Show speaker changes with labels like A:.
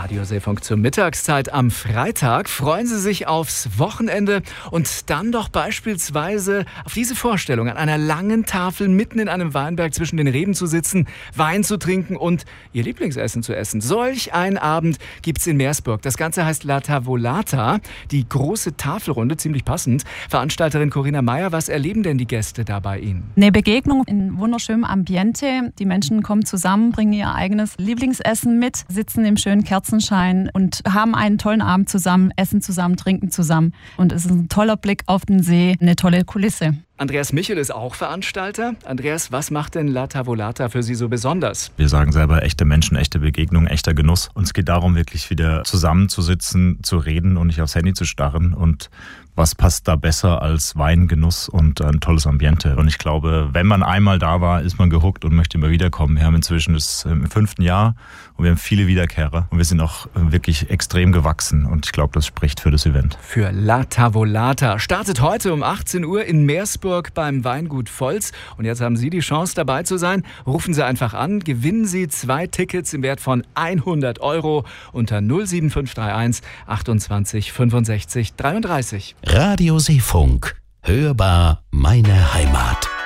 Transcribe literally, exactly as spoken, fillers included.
A: Radioseefunk zur Mittagszeit am Freitag. Freuen Sie sich aufs Wochenende und dann doch beispielsweise auf diese Vorstellung, an einer langen Tafel mitten in einem Weinberg zwischen den Reben zu sitzen, Wein zu trinken und Ihr Lieblingsessen zu essen. Solch einen Abend gibt's in Meersburg. Das Ganze heißt La Tavolata, die große Tafelrunde, ziemlich passend. Veranstalterin Corinna Meyer, was erleben denn die Gäste da bei Ihnen?
B: Eine Begegnung in wunderschönem Ambiente. Die Menschen kommen zusammen, bringen ihr eigenes Lieblingsessen mit, sitzen im schönen Kerzenschein und haben einen tollen Abend zusammen, essen zusammen, trinken zusammen. Und es ist ein toller Blick auf den See, eine tolle Kulisse.
A: Andreas Michel ist auch Veranstalter. Andreas, was macht denn La Tavolata für Sie so besonders?
C: Wir sagen selber, echte Menschen, echte Begegnung, echter Genuss. Uns geht darum, wirklich wieder zusammenzusitzen, zu reden und nicht aufs Handy zu starren. Und was passt da besser als Wein, Genuss und ein tolles Ambiente? Und ich glaube, wenn man einmal da war, ist man gehuckt und möchte immer wiederkommen. Wir haben inzwischen das im fünften Jahr und wir haben viele Wiederkehrer. Und wir sind auch wirklich extrem gewachsen. Und ich glaube, das spricht für das Event.
A: Für La Tavolata startet heute um achtzehn Uhr in Meersburg beim Weingut Volz. Und jetzt haben Sie die Chance, dabei zu sein. Rufen Sie einfach an, gewinnen Sie zwei Tickets im Wert von hundert Euro unter null sieben fünf drei eins achtundzwanzig fünfundsechzig dreiunddreißig.
D: Radioseefunk. Hörbar meine Heimat.